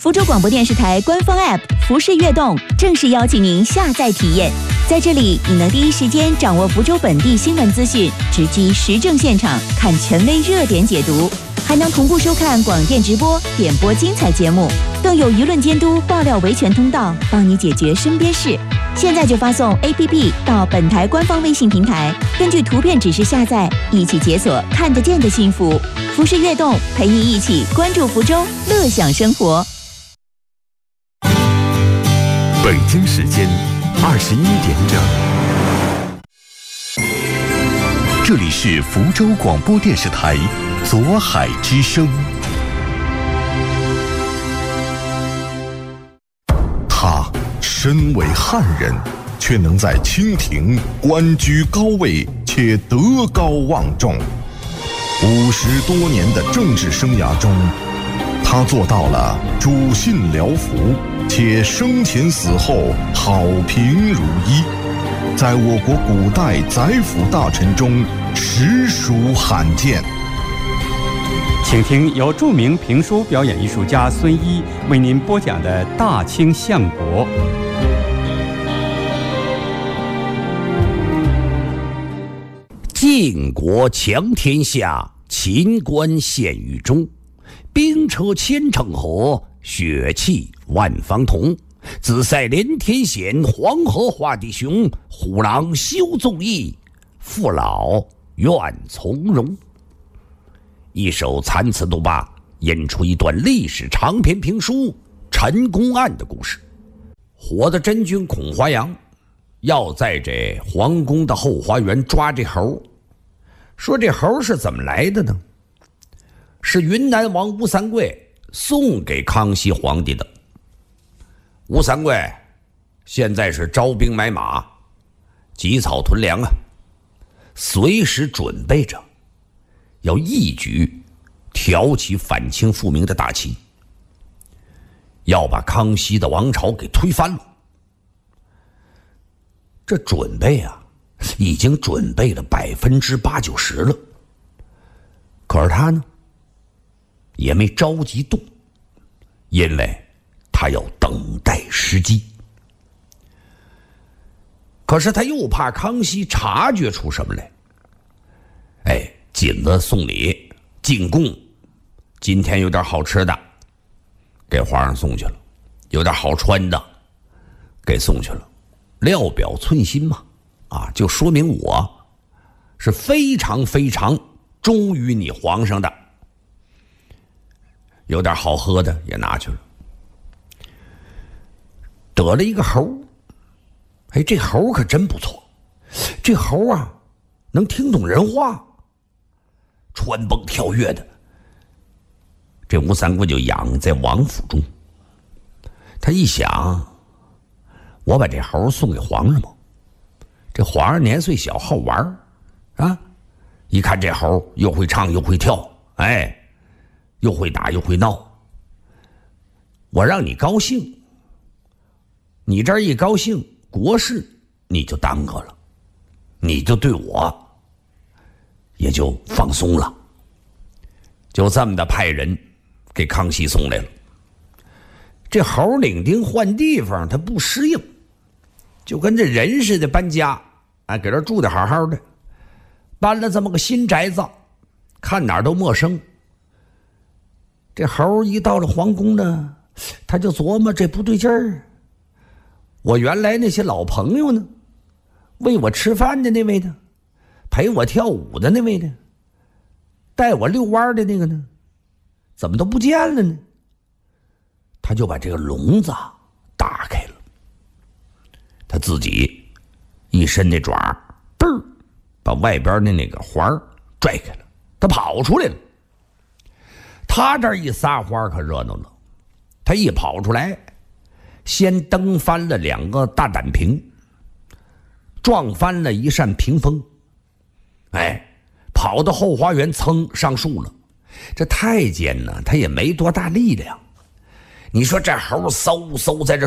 福州广播电视台官方 App 福视悦动正式邀请您下载体验。在这里，你能第一时间掌握福州本地新闻资讯，直击时政现场，看权威热点解读，还能同步收看广电直播、点播精彩节目，更有舆论监督、爆料维权通道，帮你解决身边事。现在就发送 APP 到本台官方微信平台，根据图片指示下载，一起解锁看得见的幸福。福视悦动，陪你一起关注福州，乐享生活。 北京时间21点整，这里是福州广播电视台左海之声。他身为汉人，却能在清廷官居高位且德高望重。50多年的政治生涯中，他做到了主信僚服，且生前死后好评如一，在我国古代宰辅大臣中实属罕见。 请听由著名评书表演艺术家孙一为您播讲的《大清相国》。 晋国强天下，秦关陷于中。兵车千乘河，血气万方同。紫塞连天险，黄河化地雄。虎狼休纵义，父老愿从容。一首残词都罢，引出一段历史长篇评书《陈宫案》的故事。活的真君孔华阳要在这皇宫的后花园抓这猴，说这猴是怎么来的呢？是云南王吴三桂送给康熙皇帝的。吴三桂现在是招兵买马，积草屯粮啊，随时准备着要一举挑起反清复明的大旗，要把康熙的王朝给推翻了。这准备啊，已经准备了80%-90%了。可是他呢，也没着急动，因为他要等待时机。可是他又怕康熙察觉出什么来，紧着送礼进贡，今天有点好吃的给皇上送去了，有点好穿的给送去了，料表寸心嘛，就说明我是非常非常忠于你皇上的。有点好喝的也拿去了，得了一个猴。这猴可真不错，这猴啊能听懂人话，穿蹦跳跃的。这吴三桂就养在王府中，他一想，我把这猴送给皇上吧，这皇上年岁小好玩啊，一看这猴又会唱又会跳，又会打又会闹，我让你高兴，你这儿一高兴，国事你就耽搁了，你就对我也就放松了。就这么的派人给康熙送来了。这猴领兵换地方，他不适应，就跟这人似的搬家，给这住的好好的，搬了这么个新宅子，看哪儿都陌生。这猴一到了皇宫呢，他就琢磨这不对劲儿，我原来那些老朋友呢，喂我吃饭的那位呢，陪我跳舞的那位呢，带我遛弯的那个呢，怎么都不见了呢？他就把这个笼子打开了，他自己一伸那爪，嘣儿把外边的那个环拽开了，他跑出来了。他这一撒欢可热闹了，他一跑出来，先蹬翻了2个大胆瓶，撞翻了一扇屏风，跑到后花园噌上树了。这太监呢，他也没多大力量，你说这猴嗖嗖在这